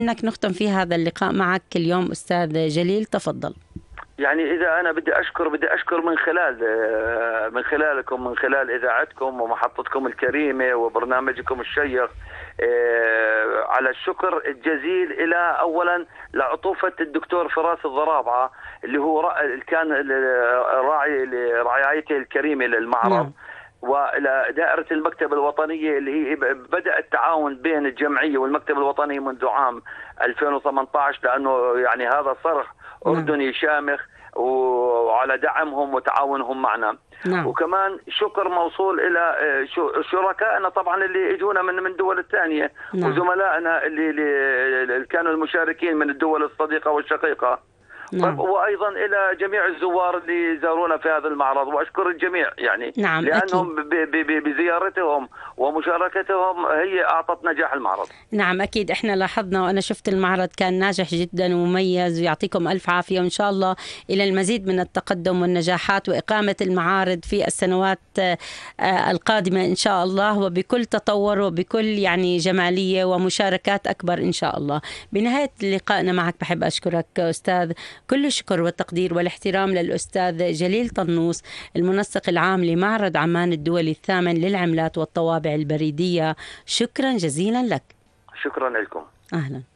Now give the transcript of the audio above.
انك نختم في هذا اللقاء معك اليوم استاذ جليل، تفضل. يعني إذا أنا بدي أشكر من خلالكم، من خلال إذاعتكم ومحطتكم الكريمة وبرنامجكم الشيق، على الشكر الجزيل إلى أولا لعطوفة الدكتور فراس الضرابعة اللي هو كان راعي لرعايته الكريمة للمعرض. نعم. وإلى دائرة المكتب الوطنية اللي هي بدأ التعاون بين الجمعية والمكتب الوطني منذ عام 2018، لأنه يعني هذا صرح أردني شامخ، وعلى دعمهم وتعاونهم معنا. نعم. وكمان شكر موصول إلى شركائنا طبعا اللي اجونا من دول الثانية. نعم. وزملائنا اللي كانوا المشاركين من الدول الصديقة والشقيقة. نعم. وأيضا إلى جميع الزوار اللي زارونا في هذا المعرض، وأشكر الجميع يعني. نعم. لأنهم بزيارتهم ومشاركتهم هي أعطت نجاح المعرض. نعم أكيد، إحنا لاحظنا وأنا شفت المعرض كان ناجح جدا ومميز، ويعطيكم ألف عافية، وإن شاء الله إلى المزيد من التقدم والنجاحات وإقامة المعارض في السنوات القادمة إن شاء الله، وبكل تطور وبكل يعني جمالية ومشاركات أكبر إن شاء الله. بنهاية لقائنا معك بحب أشكرك أستاذ، كل الشكر والتقدير والاحترام للأستاذ جليل طنوس، المنسق العام لمعرض عمان الدولي الثامن للعملات والطوابع البريدية. شكرا جزيلا لك. شكرا لكم. أهلا.